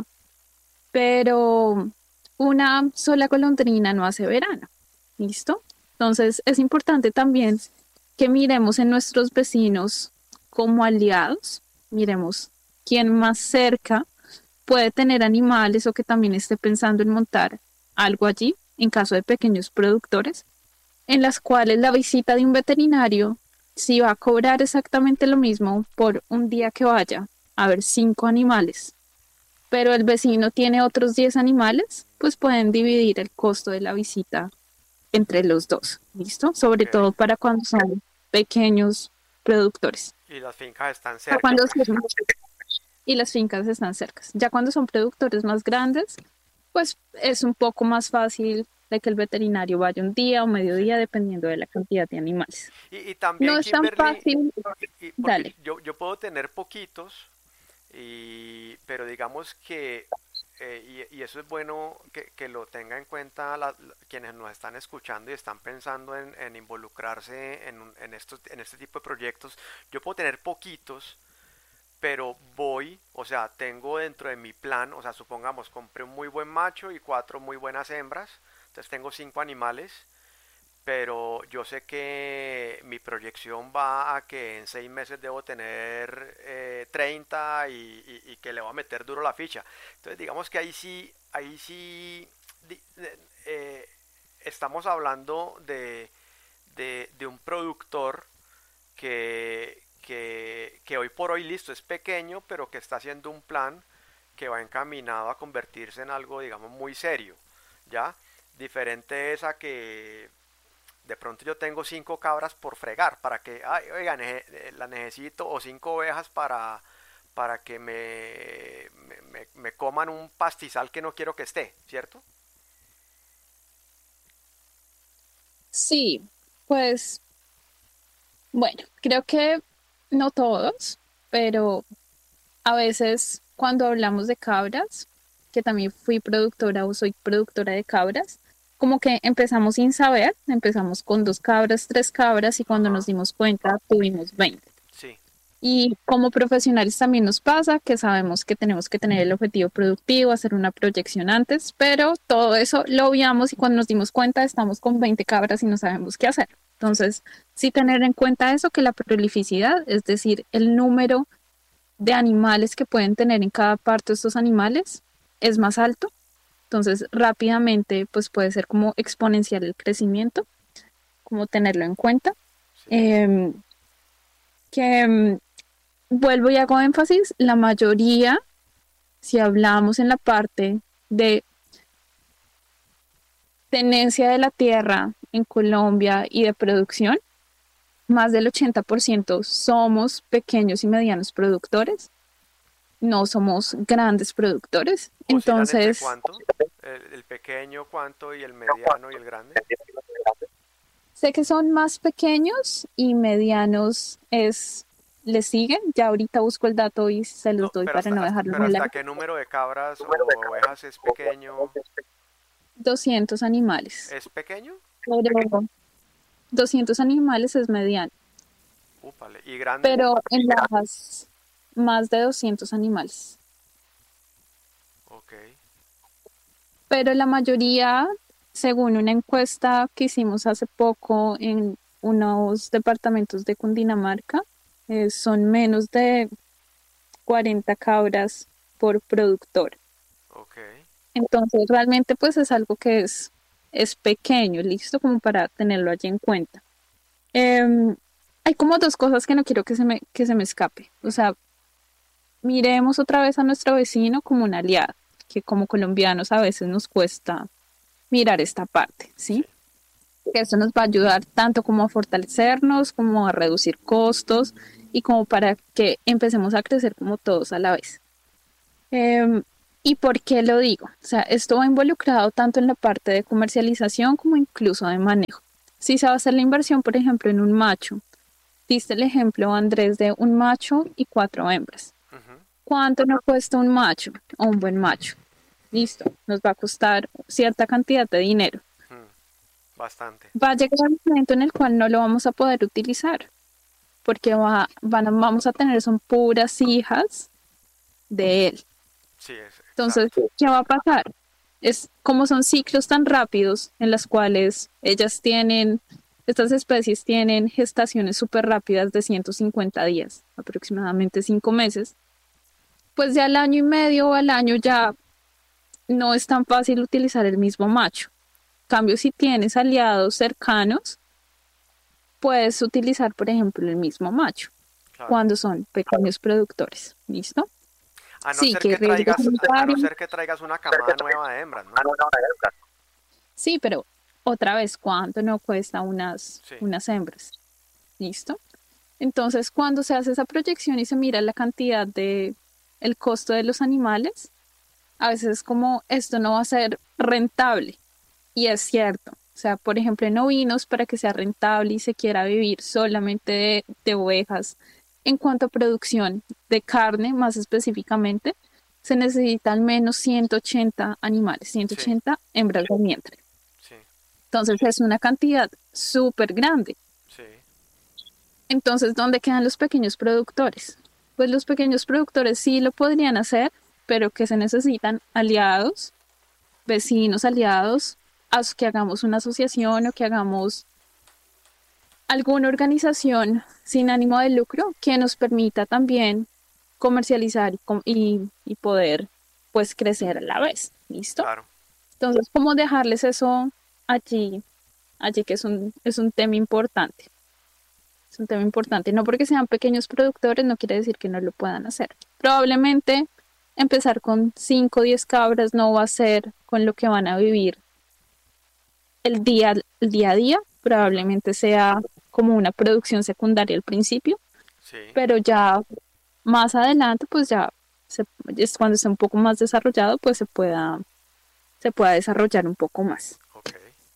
pero una sola golondrina no hace verano. ¿Listo? Entonces, es importante también que miremos en nuestros vecinos como aliados, miremos quién más cerca puede tener animales o que también esté pensando en montar algo allí, en caso de pequeños productores, en las cuales la visita de un veterinario si va a cobrar exactamente lo mismo por un día que vaya a ver cinco animales, pero el vecino tiene otros diez animales, pues pueden dividir el costo de la visita entre los dos, ¿listo? Ok. Sobre todo para cuando son pequeños productores. Y las fincas están O cerca, cuando pues. son- y las fincas están cercas. Ya cuando son productores más grandes, pues es un poco más fácil de que el veterinario vaya un día o Sí. mediodía, dependiendo de la cantidad de animales. Y, y No también, es tan Kimberly, fácil, y porque dale. yo, yo puedo tener poquitos, y, pero digamos que, eh, y, y eso es bueno que, que lo tenga en cuenta la- la- quienes nos están escuchando y están pensando en, en involucrarse en, un- en, estos, en este tipo de proyectos. Yo puedo tener poquitos, pero voy, o sea, tengo dentro de mi plan, o sea, supongamos, compré un muy buen macho y cuatro muy buenas hembras, entonces tengo cinco animales, pero yo sé que mi proyección va a que en seis meses debo tener eh, treinta, y, y- y que le voy a meter duro la ficha. Entonces digamos que ahí sí, ahí sí di- de- eh, estamos hablando de, de- de un productor que, que, que hoy por hoy listo es pequeño, pero que está haciendo un plan que va encaminado a convertirse en algo, digamos, muy serio, ¿ya? Diferente es a que de pronto yo tengo cinco cabras por fregar, para que, ay, oiga, ne- eh, la necesito, o cinco ovejas para, para que me, me, me- me coman un pastizal que no quiero que esté, ¿cierto? Sí, pues bueno, creo que no todos, pero a veces cuando hablamos de cabras, que también fui productora o soy productora de cabras, como que empezamos sin saber, empezamos con dos cabras, tres cabras y cuando nos Ajá, dimos cuenta tuvimos veinte. sí, Y como profesionales también nos pasa que sabemos que tenemos que tener el objetivo productivo, hacer una proyección antes, pero todo eso lo obviamos y cuando nos dimos cuenta estamos con veinte cabras y no sabemos qué hacer. sí, Entonces, sí tener en cuenta eso, que la prolificidad, es decir, el número de animales que pueden tener en cada parto estos animales es más alto. Entonces, rápidamente, pues puede ser como exponencial el crecimiento, como tenerlo en cuenta. sí, Eh, que mm, vuelvo y hago énfasis, la mayoría, si hablamos en la parte de tenencia de la tierra en Colombia y de producción, más del ochenta por ciento somos pequeños y medianos productores, no somos grandes productores. oscilan entre Entonces, cuánto, el, el pequeño cuánto y el mediano y el grande. sé que son más pequeños y medianos es, le siguen. Ya ahorita busco el dato y se los No, doy pero para hasta, no hasta, dejarlo pero muy hasta largo. qué número de cabras o ovejas es pequeño. doscientos animales. ¿Es pequeño? Pero doscientos animales es mediano. Úpale. ¿Y grande? Pero en las más de doscientos animales. Ok, Pero la mayoría, según una encuesta que hicimos hace poco en unos departamentos de Cundinamarca, eh, son menos de cuarenta cabras por productor. ok. Entonces, realmente, pues es algo que es, es pequeño, listo, como para tenerlo allí en cuenta. Em, Hay como dos cosas que no quiero que se me, que se me escape. O sea, miremos otra vez a nuestro vecino como un aliado, que como colombianos a veces nos cuesta mirar esta parte, Sí, ¿sí? porque eso nos va a ayudar tanto como a fortalecernos, como a reducir costos y como para que empecemos a crecer como todos a la vez. Eh, ¿Y por qué lo digo? O sea, esto va involucrado tanto en la parte de comercialización como incluso de manejo. Si se va a hacer la inversión, por ejemplo, en un macho, diste el ejemplo, Andrés, de un macho y cuatro hembras. Ujú. ¿Cuánto nos cuesta un macho o un buen macho? Listo, nos va a costar cierta cantidad de dinero. Mm, bastante. Va a llegar un momento en el cual no lo vamos a poder utilizar, porque va, van a- vamos a tener, son puras hijas de él. Sí, es Entonces, exacto. ¿qué va a pasar? Es como son ciclos tan rápidos en las cuales ellas tienen, estas especies tienen gestaciones súper rápidas de ciento cincuenta días, aproximadamente cinco meses, pues ya al año y medio o al año ya no es tan fácil utilizar el mismo macho. En cambio, si tienes aliados cercanos, puedes utilizar, por ejemplo, el mismo macho Claro. cuando son pequeños productores. ¿Listo? A no Sí, ser que que hay riesgos traigas, a, a no sanitarios. ser que traigas una camada nueva de hembras, ¿no? Sí, pero otra vez, ¿cuánto no cuesta unas, Sí, unas hembras? ¿Listo? Entonces, cuando se hace esa proyección y se mira la cantidad de el costo de los animales, a veces es como esto no va a ser rentable. Y es cierto. O sea, por ejemplo, en ovinos, para que sea rentable y se quiera vivir solamente de, de ovejas, en cuanto a producción de carne, más específicamente, se necesitan al menos ciento ochenta animales, ciento sí, ochenta hembras de vientre. sí, Entonces es una cantidad súper grande. sí, Entonces, ¿dónde quedan los pequeños productores? Pues los pequeños productores sí lo podrían hacer, pero que se necesitan aliados, vecinos aliados, a que hagamos una asociación o que hagamos alguna organización sin ánimo de lucro que nos permita también comercializar y, com- y, y poder pues crecer a la vez. ¿Listo? claro. Entonces, ¿cómo dejarles eso allí? Allí que es un, es un tema importante. Es un tema importante. No porque sean pequeños productores, no quiere decir que no lo puedan hacer. Probablemente empezar con cinco o diez cabras no va a ser con lo que van a vivir el día, el día a día. Ujú. Probablemente sea como una producción secundaria al principio, Sí, pero ya más adelante, pues ya se, es cuando esté un poco más desarrollado, pues se pueda, se pueda desarrollar un poco más. ok.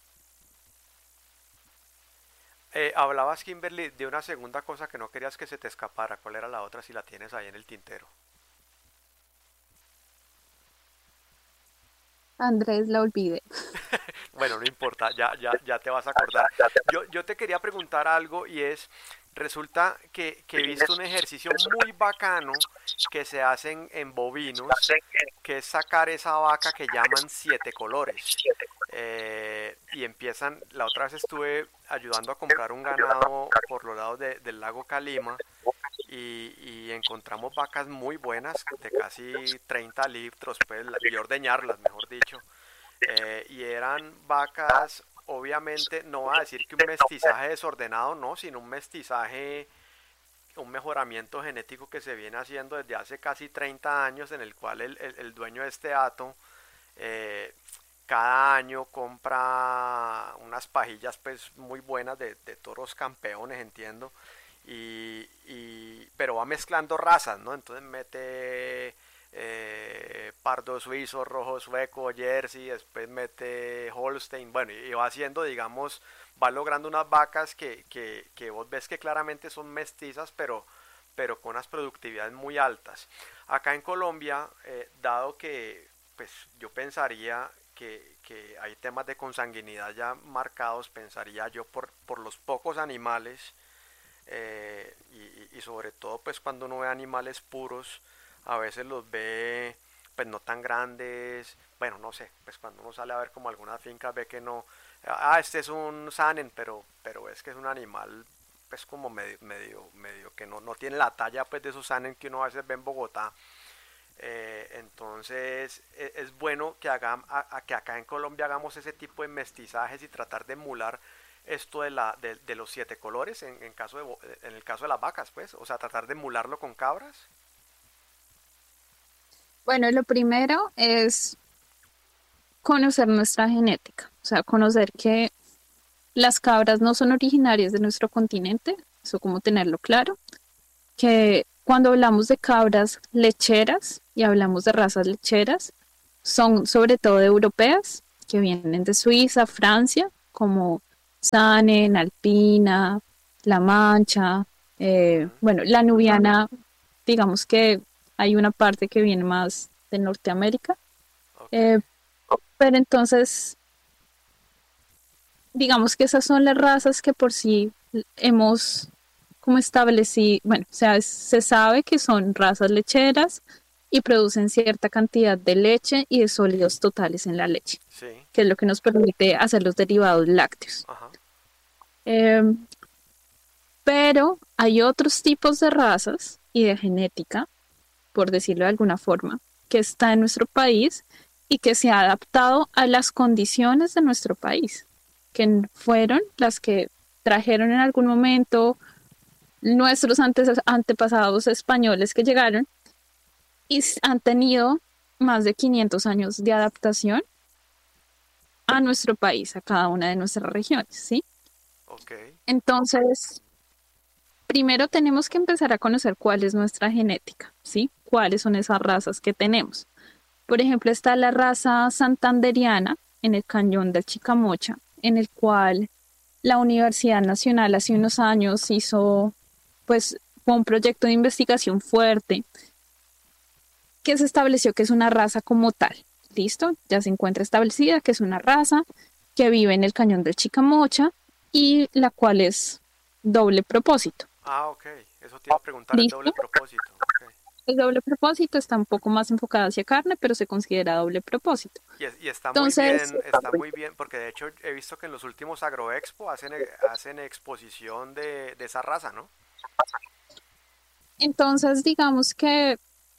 Eh, hablabas, Kimberly, de una segunda cosa que no querías que se te escapara. ¿Cuál era la otra si la tienes ahí en el tintero? Andrés, la olvide. Bueno, no importa, ya, ya, ya te vas a acordar. Yo, yo te quería preguntar algo y es, resulta que, que he visto un ejercicio muy bacano que se hace en, en bovinos, que es sacar esa vaca que llaman siete colores. Eh, y empiezan, la otra vez estuve ayudando a comprar un ganado por los lados de- del lago Calima y, y encontramos vacas muy buenas, de casi treinta litros, pues, y ordeñarlas, mejor dicho. Eh, y eran vacas, obviamente, no va a decir que un mestizaje desordenado, no, sino un mestizaje, un mejoramiento genético que se viene haciendo desde hace casi treinta años, en el cual el, el- el dueño de este hato eh, cada año compra unas pajillas pues muy buenas de, de toros campeones, entiendo, y, y- pero va mezclando razas, ¿no? Entonces mete eh, pardo suizo, rojo sueco, jersey, después mete Holstein, bueno, y va haciendo, digamos, va logrando unas vacas que, que, que vos ves que claramente son mestizas, pero, pero con unas productividades muy altas. Acá en Colombia, eh, dado que pues yo pensaría que, que hay temas de consanguinidad ya marcados, pensaría yo por, por los pocos animales eh, y, y sobre todo pues cuando uno ve animales puros, a veces los ve pues no tan grandes, bueno no sé, pues cuando uno sale a ver como algunas fincas ve que no, ah este es un sanen, pero, pero es que es un animal pues como medio, medio, medio que no, no tiene la talla pues de esos sanen que uno a veces ve en Bogotá. Eh, entonces e- es bueno que, hagam- a- a que acá en Colombia hagamos ese tipo de mestizajes y tratar de emular esto de, la, de, de los siete colores en, en caso de, bo- en el caso de las vacas, pues, o sea, tratar de emularlo con cabras. Bueno, lo primero es conocer nuestra genética, o sea, conocer que las cabras no son originarias de nuestro continente, eso como tenerlo claro, que cuando hablamos de cabras lecheras y hablamos de razas lecheras, son sobre todo europeas, que vienen de Suiza, Francia, como Sanen, Alpina, La Mancha, eh, Ujú. bueno, la nubiana, digamos que hay una parte que viene más de Norteamérica, Ok, eh, pero entonces, digamos que esas son las razas que por sí hemos como establecido, bueno, o sea, se sabe que son razas lecheras y producen cierta cantidad de leche y de sólidos totales en la leche, sí, que es lo que nos permite hacer los derivados lácteos. ajá, Eh, pero hay otros tipos de razas y de genética, por decirlo de alguna forma, que está en nuestro país y que se ha adaptado a las condiciones de nuestro país, que fueron las que trajeron en algún momento nuestros antes, antepasados españoles que llegaron y han tenido más de quinientos años de adaptación a nuestro país, a cada una de nuestras regiones, ¿sí? ok, Entonces, primero tenemos que empezar a conocer cuál es nuestra genética, ¿sí? Cuáles son esas razas que tenemos. Por ejemplo, está la raza santanderiana en el cañón del Chicamocha, en el cual la Universidad Nacional hace unos años hizo, pues, fue un proyecto de investigación fuerte que se estableció que es una raza como tal. ¿Listo? Ya se encuentra establecida que es una raza que vive en el cañón del Chicamocha y la cual es doble propósito. ah, ok, eso te iba a preguntar, es doble ¿Listo? propósito, ok. El doble propósito está un poco más enfocada hacia carne, pero se considera doble propósito. Y, es- y está muy Entonces, bien, está muy bien, porque de hecho he visto que en los últimos Agroexpo hacen, e- hacen exposición de, de esa raza, ¿no? entonces digamos que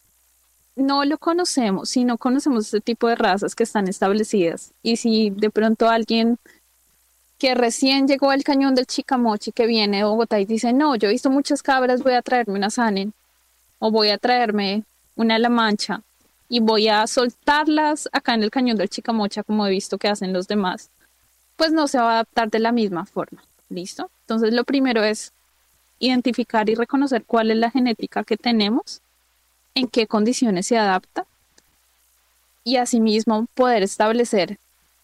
no lo conocemos, si no conocemos este tipo de razas que están establecidas. Y si de pronto alguien que recién llegó al cañón del Chicamoche, que viene de Bogotá y dice, no, yo he visto muchas cabras, voy a traerme una Sanen o voy a traerme una La Mancha y voy a soltarlas acá en el cañón del Chicamocha como he visto que hacen los demás, pues no se va a adaptar de la misma forma. ¿Listo? Entonces lo primero es identificar y reconocer cuál es la genética que tenemos, en qué condiciones se adapta y asimismo poder establecer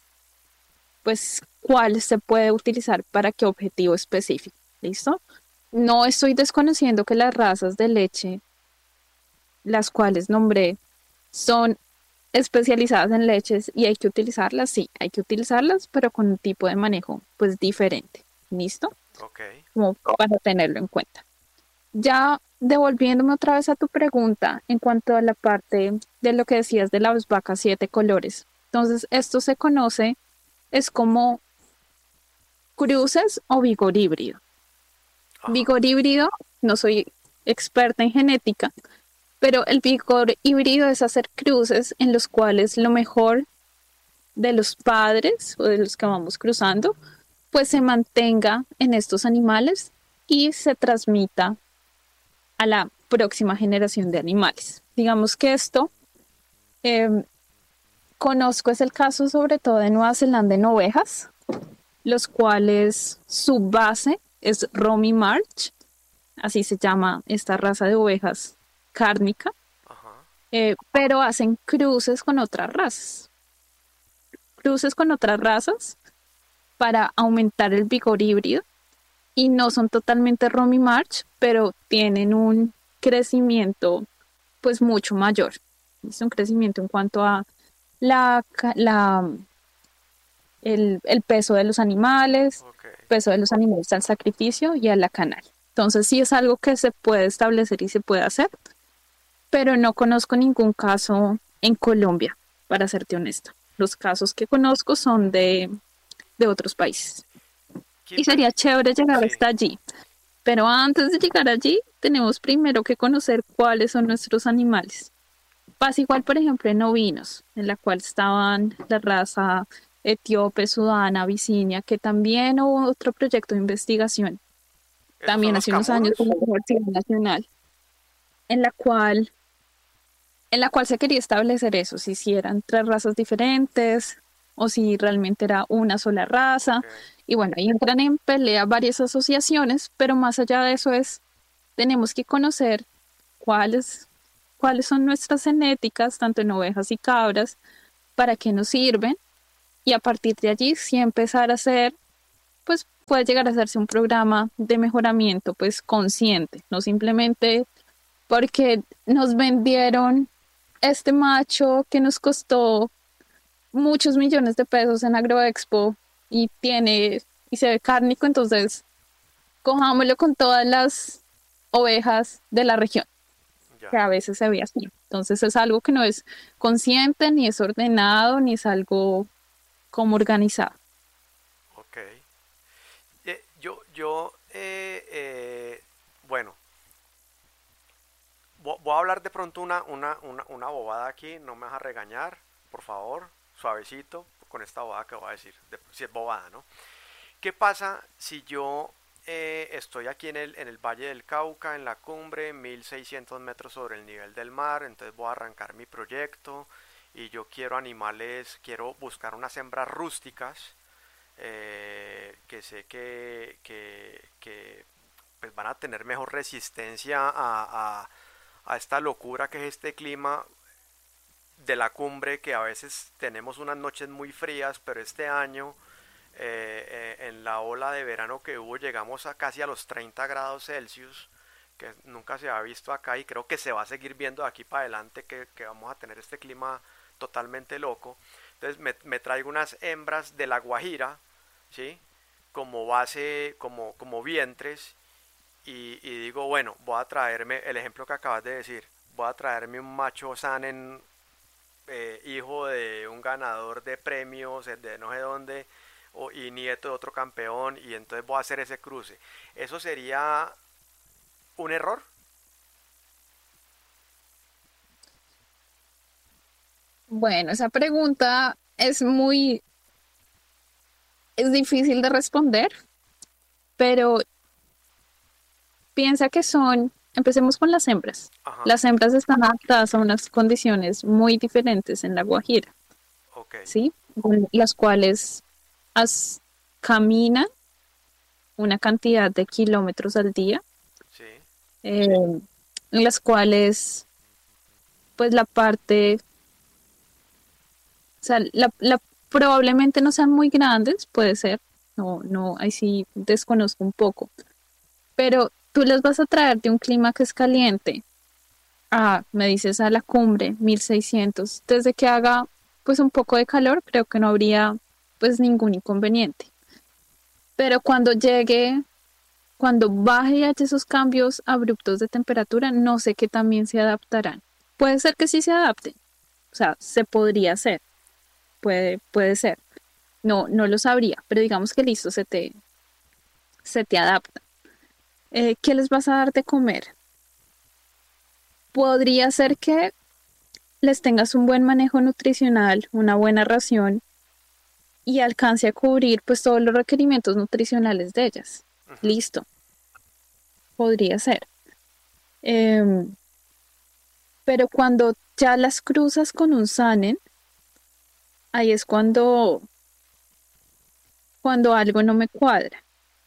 pues cuál se puede utilizar para qué objetivo específico. ¿Listo? No estoy desconociendo que las razas de leche, las cuales nombré, son especializadas en leches y hay que utilizarlas, sí, hay que utilizarlas, pero con un tipo de manejo pues diferente. ¿Listo? Ok, Como para tenerlo en cuenta. Ya devolviéndome otra vez a tu pregunta en cuanto a la parte de lo que decías de las vacas siete colores. Entonces, esto se conoce, es como cruces o vigor híbrido. ajá, Vigor híbrido, no soy experta en genética, pero el vigor híbrido es hacer cruces en los cuales lo mejor de los padres o de los que vamos cruzando, pues se mantenga en estos animales y se transmita a la próxima generación de animales. Digamos que esto, eh, conozco es el caso sobre todo de Nueva Zelanda en ovejas, los cuales su base es Romy March, así se llama esta raza de ovejas cárnica, ajá, eh, pero hacen cruces con otras razas, cruces con otras razas para aumentar el vigor híbrido y no son totalmente Romy March, pero tienen un crecimiento pues mucho mayor. Es un crecimiento en cuanto a la, la, el, el peso de los animales, ok. peso de los animales al sacrificio y a la canal. Entonces sí es algo que se puede establecer y se puede hacer, pero no conozco ningún caso en Colombia, para serte honesta. Los casos que conozco son de, de otros países. Y Kimber, sería chévere llegar sí, hasta allí. Pero antes de llegar allí, tenemos primero que conocer cuáles son nuestros animales. Pasa igual, por ejemplo, en ovinos, en la cual estaban la raza etíope, sudana, abisinia, que también hubo otro proyecto de investigación, ¿esos son también los hace unos años en camuros? la Universidad Nacional, en la cual, en la cual se quería establecer eso, si, si eran tres razas diferentes o si realmente era una sola Ok, raza. Y bueno, ahí entran en pelea varias asociaciones, pero más allá de eso es, tenemos que conocer cuáles, cuáles son nuestras genéticas, tanto en ovejas y cabras, para qué nos sirven, y a partir de allí sí empezar a hacer, pues puede llegar a hacerse un programa de mejoramiento pues consciente, no simplemente porque nos vendieron este macho que nos costó muchos millones de pesos en Agroexpo y tiene y se ve cárnico, entonces cojámoslo con todas las ovejas de la región, que Ya, a veces se ve así. Entonces es algo que no es consciente, ni es ordenado, ni es algo como organizado. ok. Eh, yo, yo, eh, eh, bueno, vo- voy a hablar de pronto una, una, una, una bobada aquí, no me vas a regañar, por favor, suavecito, con esta bobada que voy a decir, de- si es bobada, ¿no? ¿Qué pasa si yo eh, estoy aquí en el, en el Valle del Cauca, en la cumbre, mil seiscientos metros sobre el nivel del mar? Entonces voy a arrancar mi proyecto y yo quiero animales, quiero buscar unas hembras rústicas eh, que sé que, que, que, pues van a tener mejor resistencia a, a, a esta locura que es este clima de la cumbre, que a veces tenemos unas noches muy frías, pero este año eh, eh, en la ola de verano que hubo llegamos a casi a los treinta grados Celsius, que nunca se ha visto acá y creo que se va a seguir viendo de aquí para adelante, que, que vamos a tener este clima totalmente loco. Entonces me, me traigo unas hembras de la Guajira, ¿sí? Como base, como, como vientres, y, y digo, bueno, voy a traerme el ejemplo que acabas de decir, voy a traerme un macho Sanen, eh, hijo de un ganador de premios eh, de no sé dónde, o, y nieto de otro campeón, y entonces voy a hacer ese cruce. ¿Eso sería un error? Bueno, esa pregunta es muy, es difícil de responder, pero piensa que son, empecemos con las hembras. Ajá, Las hembras están adaptadas a unas condiciones muy diferentes en la Guajira, ok, ¿sí? Con las cuales as- caminan una cantidad de kilómetros al día, sí, eh, en las cuales, pues la parte, o sea, la, la- probablemente no sean muy grandes, puede ser, no, no, ahí sí desconozco un poco, pero tú les vas a traer de un clima que es caliente. Ah, me dices a la cumbre, mil seiscientos. Desde que haga pues un poco de calor, creo que no habría pues ningún inconveniente. Pero cuando llegue, cuando baje y haya esos cambios abruptos de temperatura, no sé qué también se adaptarán. Puede ser que sí se adapten. O sea, se podría hacer. Puede, puede ser. No, no lo sabría, pero digamos que listo, se te, se te adapta. Eh, ¿qué les vas a dar de comer? Podría ser que les tengas un buen manejo nutricional, una buena ración y alcance a cubrir pues todos los requerimientos nutricionales de ellas. ujú, Listo, podría ser. Em, pero cuando ya las cruzas con un sanen, ahí es cuando, cuando algo no me cuadra.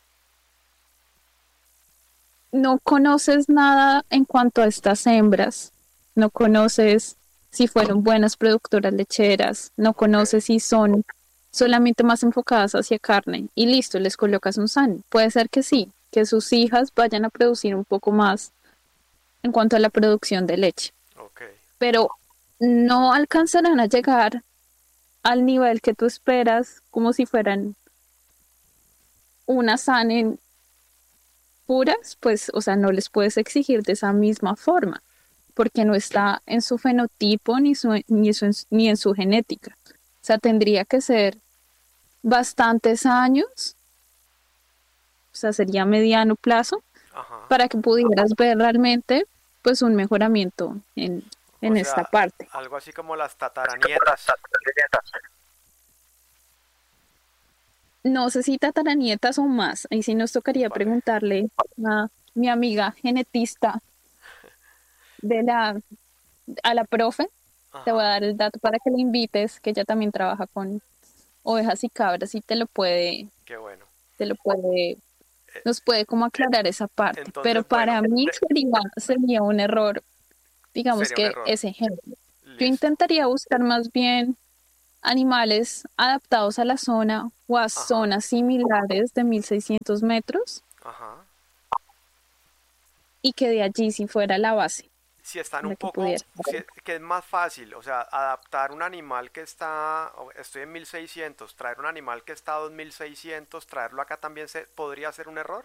No conoces nada en cuanto a estas hembras, no conoces si fueron buenas productoras lecheras, no ok, conoces si son solamente más enfocadas hacia carne y listo, les colocas un san. Puede ser que sí, que sus hijas vayan a producir un poco más en cuanto a la producción de leche, ok, pero no alcanzarán a llegar al nivel que tú esperas como si fueran unas sanen puras, pues, o sea, no les puedes exigir de esa misma forma, porque no está en su fenotipo ni, su, ni, su, ni en su genética. O sea, tendría que ser bastantes años, o sea, sería mediano plazo, ajá. para que pudieras ver realmente, pues, un mejoramiento en, O en esta sea, parte. algo así como las tataranietas. No sé si tataranietas o más, ahí sí nos tocaría Vale, preguntarle a mi amiga genetista de la, a la profe. Te voy a ajá, dar el dato para que la invites, que ella también trabaja con ovejas y cabras y te lo puede, qué bueno. te lo puede, nos puede como aclarar esa parte, pero Entonces, para bueno, mí de- sería, sería un error, digamos sería un que error. ese ejemplo. Yo Listo. intentaría buscar más bien animales adaptados a la zona o a Ajá, zonas similares de mil seiscientos metros ajá. y que de allí si fuera la base Si están en un la que poco, pudiera. si- que es más fácil, o sea, adaptar un animal que está, o estoy en mil seiscientos, traer un animal que está a dos mil seiscientos, traerlo acá también se, podría ser un error.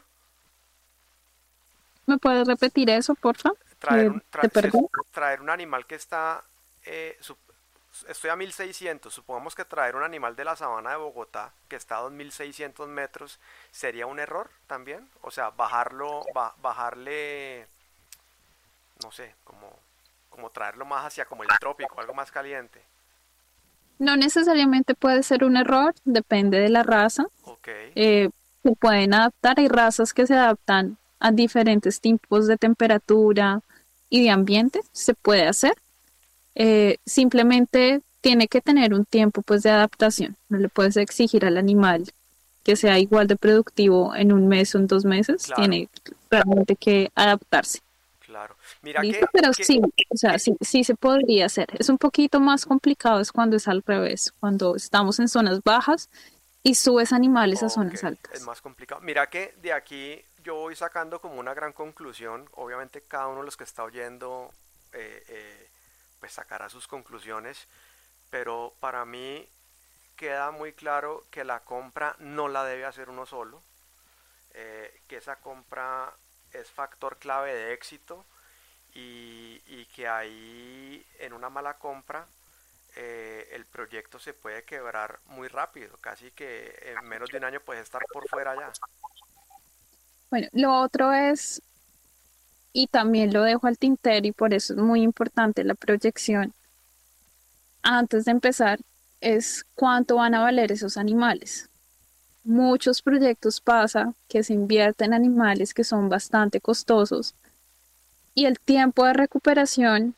¿Me puedes repetir eso, porfa? Traer Que un, te tra- si es- perdí. traer un animal que está, eh, sup- estoy a mil seiscientos, supongamos que traer un animal de la sabana de Bogotá que está a dos mil seiscientos metros sería un error también, o sea, bajarlo, ba- bajarle, no sé, como, como traerlo más hacia como el trópico, algo más caliente. No necesariamente puede ser un error, depende de la raza. Ok, Eh, Se pueden adaptar, hay razas que se adaptan a diferentes tipos de temperatura y de ambiente, se puede hacer. Eh, simplemente tiene que tener un tiempo pues de adaptación. No le puedes exigir al animal que sea igual de productivo en un mes o en dos meses, claro, tiene realmente que adaptarse. claro. Mira ¿Listo? que, Pero que, sí, o sea, que, sí, sí se podría hacer. Es un poquito más complicado es cuando es al revés, cuando estamos en zonas bajas y subes animales a ok, zonas es altas. más complicado. Mira que de aquí yo voy sacando como una gran conclusión. Obviamente cada uno de los que está oyendo eh, eh, pues sacará sus conclusiones, pero para mí queda muy claro que la compra no la debe hacer uno solo, eh, que esa compra es factor clave de éxito y, y que ahí en una mala compra eh, el proyecto se puede quebrar muy rápido, casi que en menos de un año puede estar por fuera ya. Bueno, lo otro es, y también lo dejo al tintero y por eso es muy importante la proyección antes de empezar, es cuánto van a valer esos animales. Muchos proyectos pasa que se invierten en animales que son bastante costosos y el tiempo de recuperación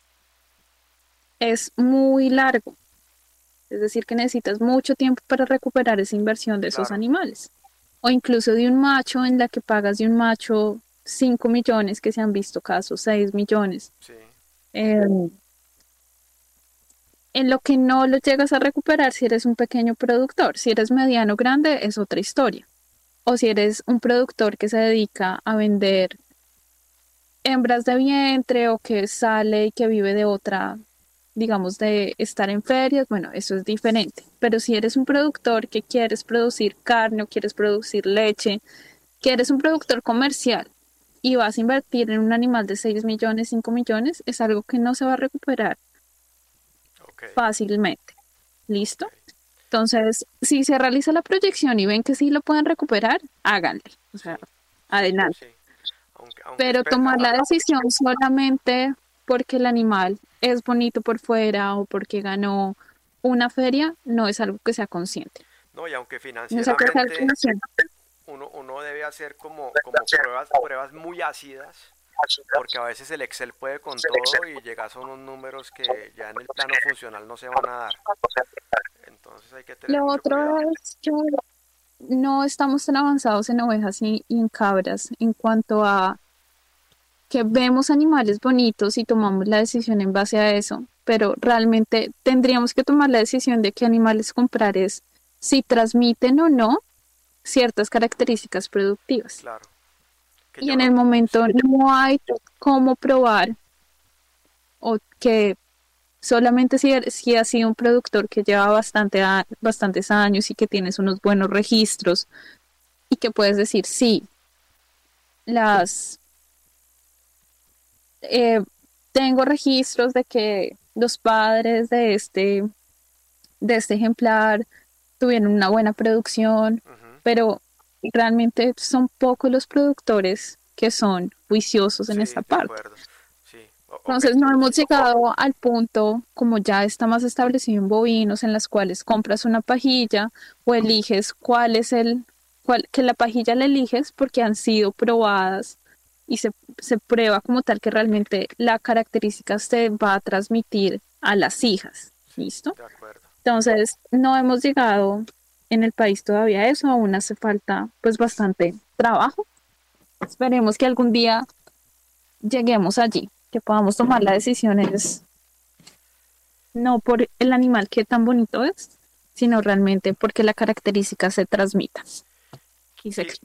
es muy largo. Es decir, que necesitas mucho tiempo para recuperar esa inversión de esos Claro, animales. O incluso de un macho en la que pagas de un macho cinco millones, que se han visto casos, seis millones. sí, Eh, en lo que no lo llegas a recuperar si eres un pequeño productor. Si eres mediano o grande es otra historia. O si eres un productor que se dedica a vender hembras de vientre o que sale y que vive de otra, digamos, de estar en ferias, bueno, eso es diferente. Pero si eres un productor que quieres producir carne o quieres producir leche, que eres un productor comercial y vas a invertir en un animal de seis millones, cinco millones, es algo que no se va a recuperar ok, fácilmente. ok, ¿Listo? Entonces, si se realiza la proyección y ven que sí lo pueden recuperar, háganle. O sea, sí, sí, adelante. sí, aunque, aunque Pero espe- tomar a- la decisión solamente porque el animal es bonito por fuera o porque ganó una feria no es algo que sea consciente. no, y aunque No se hace financieramente calculación. uno, uno debe hacer como, como pruebas, pruebas muy ácidas, porque a veces el Excel puede con todo y llegas a unos números que ya en el plano funcional no se van a dar. Entonces hay que tener Lo mucho otro cuidado. es que no estamos tan avanzados en ovejas y, y en cabras en cuanto a que vemos animales bonitos y tomamos la decisión en base a eso, pero realmente tendríamos que tomar la decisión de qué animales comprar es si transmiten o no ciertas características productivas. Claro, que Y ya en uno, el momento sí, no hay cómo probar o que solamente si, si has sido un productor que lleva bastante a, bastantes años y que tienes unos buenos registros y que puedes decir, sí, las eh, tengo registros de que los padres de este, de este ejemplar tuvieron una buena producción, ujú, pero realmente son pocos los productores que son juiciosos en sí, esta de parte. acuerdo. Sí, o- ok, Entonces no hemos sí, llegado al punto, como ya está más establecido en bovinos, en las cuales compras una pajilla o eliges cuál es el, cuál, que la pajilla la eliges porque han sido probadas y se, se prueba como tal que realmente la característica se va a transmitir a las hijas. sí, ¿Listo? de acuerdo. Entonces no hemos llegado. en el país todavía eso, aún hace falta pues bastante trabajo. Esperemos que algún día lleguemos allí, que podamos tomar las decisiones no por el animal que tan bonito es, sino realmente porque la característica se transmita y se Sí,